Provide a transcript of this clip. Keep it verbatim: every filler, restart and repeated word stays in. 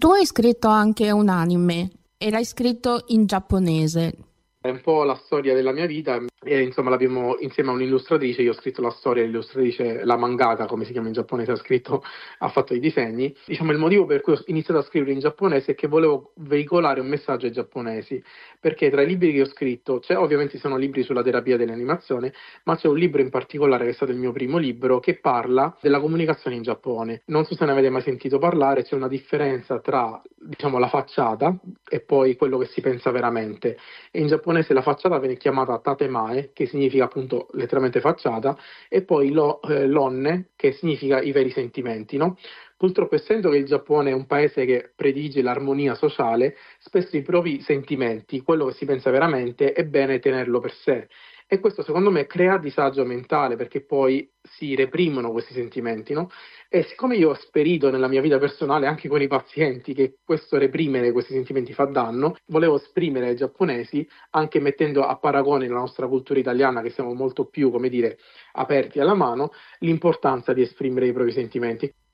Tu hai scritto anche un anime e l'hai scritto in giapponese. È un po' la storia della mia vita e insomma l'abbiamo insieme a un'illustratrice, io ho scritto la storia, l'illustratrice, la mangaka come si chiama in giapponese, ha scritto, ha fatto i disegni. Diciamo il motivo per cui ho iniziato a scrivere in giapponese è che volevo veicolare un messaggio ai giapponesi, perché tra i libri che ho scritto, c'è, ovviamente sono libri sulla terapia dell'animazione, ma c'è un libro in particolare che è stato il mio primo libro che parla della comunicazione in Giappone. Non so se ne avete mai sentito parlare, c'è una differenza tra diciamo la facciata e poi quello che si pensa veramente. E in giapponese la facciata viene chiamata tatemae, che significa appunto letteralmente facciata, e poi lo, eh, l'onne, che significa i veri sentimenti, no? Purtroppo, essendo che il Giappone è un paese che predilige l'armonia sociale, spesso i propri sentimenti, quello che si pensa veramente, è bene tenerlo per sé. E questo secondo me crea disagio mentale perché poi si reprimono questi sentimenti, no? E siccome io ho esperito nella mia vita personale anche con i pazienti che questo reprimere questi sentimenti fa danno, volevo esprimere ai giapponesi anche mettendo a paragone la nostra cultura italiana, che siamo molto più, come dire, aperti alla mano, l'importanza di esprimere i propri sentimenti.